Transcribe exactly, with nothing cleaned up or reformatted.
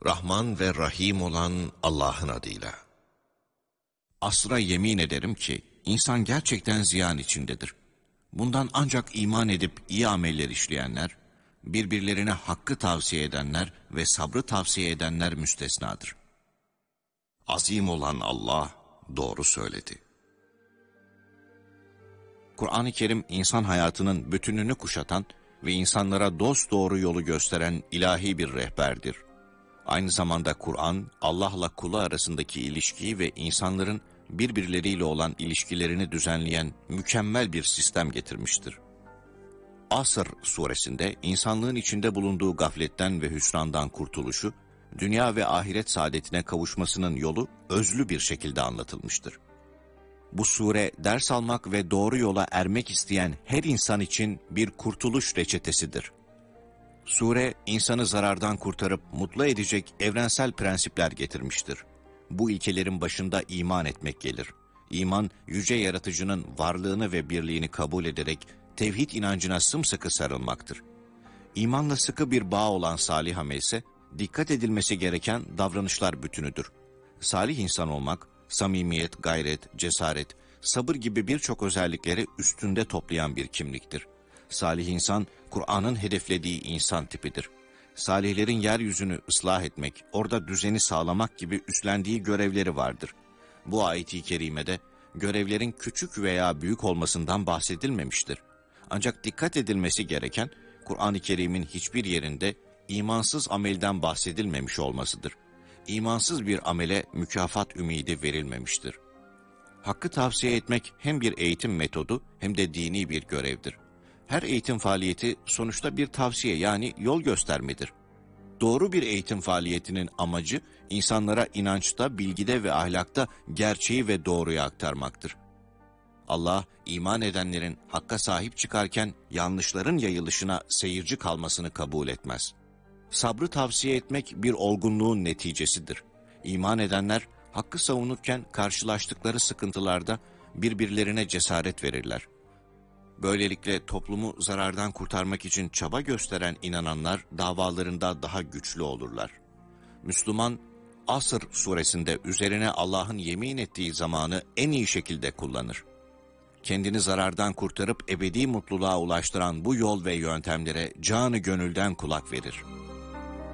Rahman ve Rahim olan Allah'ın adıyla. Asra yemin ederim ki insan gerçekten ziyan içindedir. Bundan ancak iman edip iyi ameller işleyenler, birbirlerine hakkı tavsiye edenler ve sabrı tavsiye edenler müstesnadır. Azim olan Allah doğru söyledi. Kur'an-ı Kerim insan hayatının bütününü kuşatan ve insanlara dosdoğru yolu gösteren ilahi bir rehberdir. Aynı zamanda Kur'an, Allah'la kulu arasındaki ilişkiyi ve insanların birbirleriyle olan ilişkilerini düzenleyen mükemmel bir sistem getirmiştir. Asr suresinde insanlığın içinde bulunduğu gafletten ve hüsrandan kurtuluşu, dünya ve ahiret saadetine kavuşmasının yolu özlü bir şekilde anlatılmıştır. Bu sure ders almak ve doğru yola ermek isteyen her insan için bir kurtuluş reçetesidir. Sure, insanı zarardan kurtarıp mutlu edecek evrensel prensipler getirmiştir. Bu ilkelerin başında iman etmek gelir. İman, yüce yaratıcının varlığını ve birliğini kabul ederek tevhid inancına sımsıkı sarılmaktır. İmanla sıkı bir bağ olan salih amel ise dikkat edilmesi gereken davranışlar bütünüdür. Salih insan olmak, samimiyet, gayret, cesaret, sabır gibi birçok özellikleri üstünde toplayan bir kimliktir. Salih insan, Kur'an'ın hedeflediği insan tipidir. Salihlerin yeryüzünü ıslah etmek, orada düzeni sağlamak gibi üstlendiği görevleri vardır. Bu ayet-i kerimede görevlerin küçük veya büyük olmasından bahsedilmemiştir. Ancak dikkat edilmesi gereken, Kur'an-ı Kerim'in hiçbir yerinde imansız amelden bahsedilmemiş olmasıdır. İmansız bir amele mükafat ümidi verilmemiştir. Hakkı tavsiye etmek hem bir eğitim metodu hem de dini bir görevdir. Her eğitim faaliyeti sonuçta bir tavsiye yani yol göstermedir. Doğru bir eğitim faaliyetinin amacı insanlara inançta, bilgide ve ahlakta gerçeği ve doğruyu aktarmaktır. Allah, iman edenlerin hakka sahip çıkarken yanlışların yayılışına seyirci kalmasını kabul etmez. Sabrı tavsiye etmek bir olgunluğun neticesidir. İman edenler hakkı savunurken karşılaştıkları sıkıntılarda birbirlerine cesaret verirler. Böylelikle toplumu zarardan kurtarmak için çaba gösteren inananlar davalarında daha güçlü olurlar. Müslüman, Asr suresinde üzerine Allah'ın yemin ettiği zamanı en iyi şekilde kullanır. Kendini zarardan kurtarıp ebedi mutluluğa ulaştıran bu yol ve yöntemlere canı gönülden kulak verir.